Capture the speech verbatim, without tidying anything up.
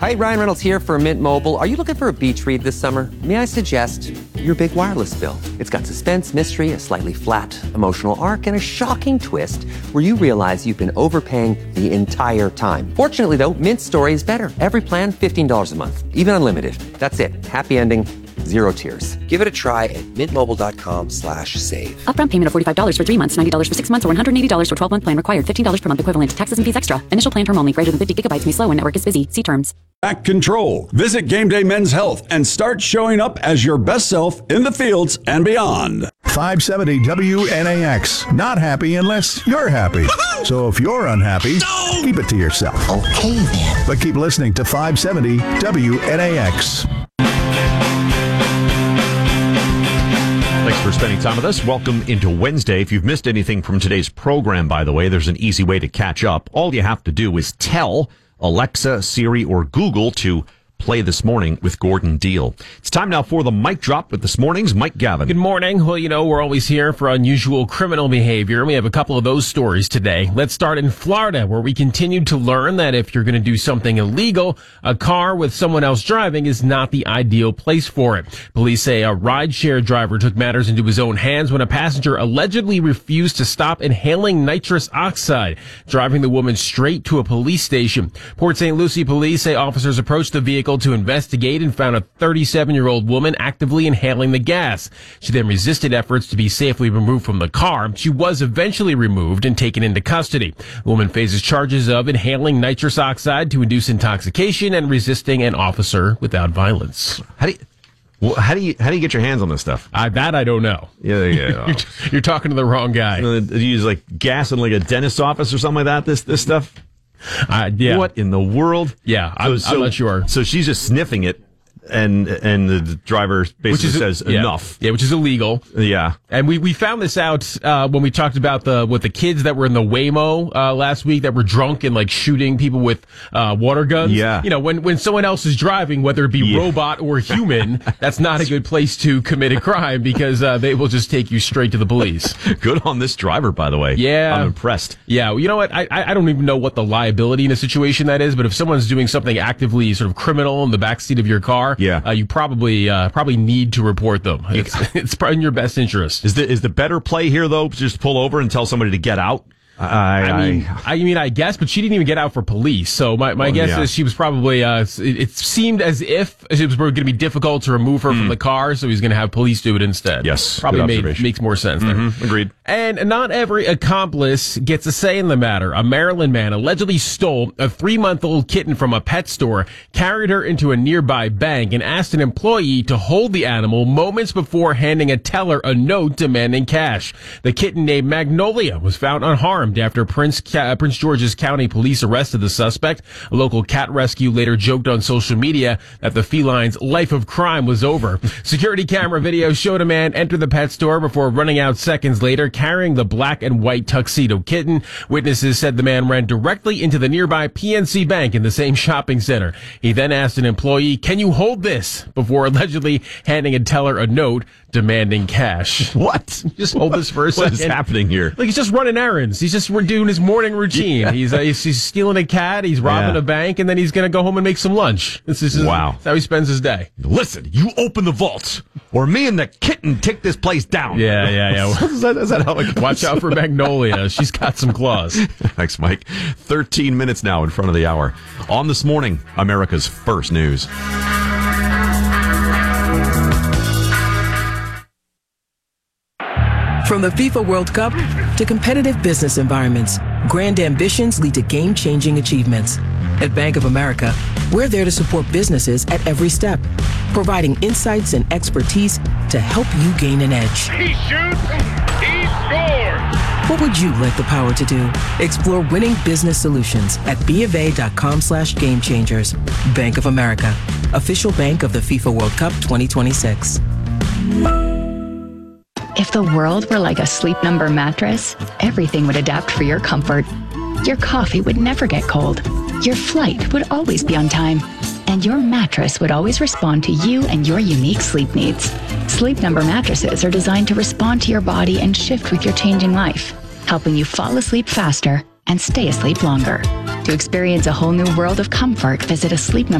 Hi, Ryan Reynolds here for Mint Mobile. Are you looking for a beach read this summer? May I suggest your big wireless bill? It's got suspense, mystery, a slightly flat emotional arc, and a shocking twist where you realize you've been overpaying the entire time. Fortunately, though, Mint's story is better. Every plan, fifteen dollars a month, even unlimited. That's it. Happy ending. Zero tears. Give it a try at mintmobile.com slash save. Upfront payment of forty-five dollars for three months, ninety dollars for six months, or one hundred eighty dollars for twelve-month plan required. fifteen dollars per month equivalent. Taxes and fees extra. Initial plan term only. Greater than fifty gigabytes may slow when network is busy. See terms. Back control. Visit Game Day Men's Health and start showing up as your best self in the fields and beyond. five seventy W N A X. Not happy unless you're happy. So if you're unhappy, keep it to yourself. Okay, then. But keep listening to five seventy W N A X. Thanks for spending time with us. Welcome into Wednesday. If you've missed anything from today's program, by the way, there's an easy way to catch up. All you have to do is tell Alexa, Siri, or Google to play This Morning with Gordon Deal. It's time now for the mic drop with This Morning's Mike Gavin. Good morning. Well, you know, we're always here for unusual criminal behavior. We have a couple of those stories today. Let's start in Florida, where we continue to learn that if you're going to do something illegal, a car with someone else driving is not the ideal place for it. Police say a rideshare driver took matters into his own hands when a passenger allegedly refused to stop inhaling nitrous oxide, driving the woman straight to a police station. Port Saint Lucie police say officers approached the vehicle to investigate and found a thirty-seven-year-old woman actively inhaling the gas. She then resisted efforts to be safely removed from the car. She was eventually removed and taken into custody. The woman faces charges of inhaling nitrous oxide to induce intoxication and resisting an officer without violence. How do you... Well, how do you how do you get your hands on this stuff? Uh, that I don't know. Yeah, yeah. you're, you're talking to the wrong guy. You know, do you use like gas in like a dentist's office or something like that? This this stuff. Uh, yeah. What in the world? Yeah, I'm, so, I'm not sure. So she's just sniffing it, and and the driver basically which is, says yeah, enough. Yeah, which is illegal. Yeah, and we, we found this out uh, when we talked about the with the kids that were in the Waymo uh, last week that were drunk and like shooting people with uh, water guns. Yeah, you know, when when someone else is driving, whether it be yeah. robot or human, that's not a good place to commit a crime because uh, they will just take you straight to the police. Good on this driver, by the way. Yeah, I'm impressed. Yeah, well, you know what? I I don't even know what the liability in a situation that is, but if someone's doing something actively sort of criminal in the backseat of your car, yeah, uh, you probably uh, probably need to report them. It's, it's probably in your best interest. Is the is the better play here though? Just pull over and tell somebody to get out. I, I mean, I, I mean, I guess, but she didn't even get out for police. So my, my oh, guess yeah. is she was probably. Uh, it, it seemed as if it was going to be difficult to remove her mm. from the car, so he's going to have police do it instead. Yes, probably made, makes more sense mm-hmm. there. Agreed. And not every accomplice gets a say in the matter. A Maryland man allegedly stole a three-month-old kitten from a pet store, carried her into a nearby bank, and asked an employee to hold the animal moments before handing a teller a note demanding cash. The kitten named Magnolia was found unharmed after Prince uh, Prince George's County Police arrested the suspect. A local cat rescue later joked on social media that the feline's life of crime was over. Security camera video showed a man enter the pet store before running out seconds later, carrying the black and white tuxedo kitten. Witnesses said the man ran directly into the nearby P N C Bank in the same shopping center. He then asked an employee, "Can you hold this?" before allegedly handing a teller a note demanding cash. What? Just hold this for a second. What is happening here? Like he's just running errands. He's just doing his morning routine. Yeah. He's, uh, he's he's stealing a cat. He's robbing yeah. a bank, and then he's going to go home and make some lunch. This is wow. That's how he spends his day. Listen, you open the vault, or me and the kitten take this place down. Yeah, yeah, yeah. is, that, is that how it goes? Watch out for Magnolia. She's got some claws. Thanks, Mike. Thirteen minutes now in front of the hour. On This Morning, America's first news. From the FIFA World Cup to competitive business environments, grand ambitions lead to game-changing achievements. At Bank of America, we're there to support businesses at every step, providing insights and expertise to help you gain an edge. He shoots, he scores! What would you like the power to do? Explore winning business solutions at BofA.com slash game changers. Bank of America, official bank of the FIFA World Cup twenty twenty-six. If the world were like a Sleep Number mattress, everything would adapt for your comfort. Your coffee would never get cold. Your flight would always be on time. And your mattress would always respond to you and your unique sleep needs. Sleep Number mattresses are designed to respond to your body and shift with your changing life, helping you fall asleep faster and stay asleep longer. To experience a whole new world of comfort, visit a Sleep Number